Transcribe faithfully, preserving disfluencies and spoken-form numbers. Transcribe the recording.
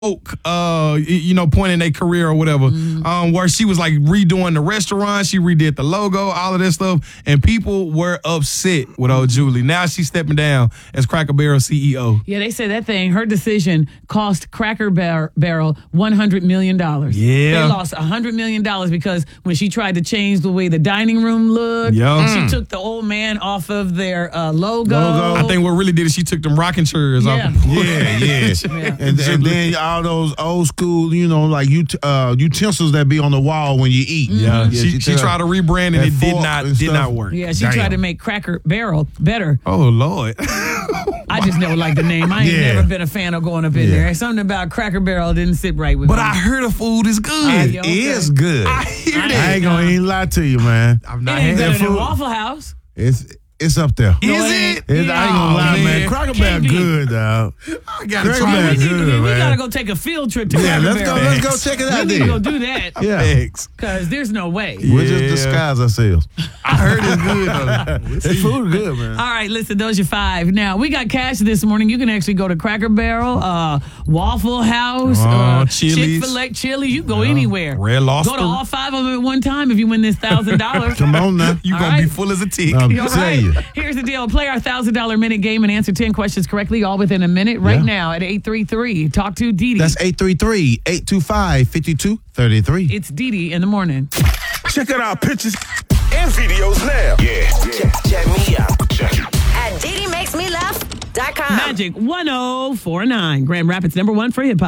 uh, you know, point in their career or whatever, mm-hmm. um, where she was like redoing the restaurant, she redid the logo, all of that stuff, and people were upset with old Julie. Now she's stepping down as Cracker Barrel C E O. Yeah, they said that thing, her decision cost Cracker Bar- Barrel one hundred million dollars. Yeah. They lost one hundred million dollars because when she tried to change the way the dining room looked, yep. she mm. took the old man off of their uh, logo. logo. I think what really did is she took them rocking chairs yeah. off. Yeah, yeah. yeah. And, and then all those old school, you know, like ut- uh, utensils that be on the wall when you eat. Mm-hmm. Yeah, yeah, she, she, she tried to rebrand and it did not did stuff. not work. Yeah, she Damn. tried to make Cracker Barrel better. Oh, Lord. I just never liked the name. I ain't Yeah. never been a fan of going up in Yeah. there. Something about Cracker Barrel didn't sit right with But me. I heard the food is good. It yeah, okay. is good. I hear I that. I ain't gonna even lie to you, man. I'm It not ain't having better than food. Waffle House. It's it's up there. Is No, it it? ain't. It's, I ain't gonna Oh, lie, man. man. Cracker Can't Barrel be. good, dog. I gotta Cracker try Barrel it. we need good, to, we man. gotta go take a field trip to Yeah, Cracker let's go. Barrel. Let's go check it out We need to go then. do that. Yeah, Thanks. Because there's no way. we'll just Yeah. disguise ourselves. I heard it's good, though. We'll That see. food is good, man. All right, listen, those are five. Now, we got cash this morning. You can actually go to Cracker Barrel, uh, Waffle House, Oh, uh, Chili's. Chick-fil-A, Chili. You can go anywhere. Red Lobster. Go to all five of them at one time if you win this one thousand dollars. Come on now. You All gonna be right. full as a tick. Um, All tell right. you. Here's the deal. Play our one thousand dollars minute game and answer ten questions correctly, all within a minute right Yeah. now at eight three three. Talk to Dee Dee. That's eight three three, eight two five, five two three three. It's Dee Dee in the morning. Check out our pictures and videos now. Yeah, check, check me out. Check it. At Dee Dee Makes Me Laugh dot com. Magic one oh four nine. Grand Rapids number one for hip hop.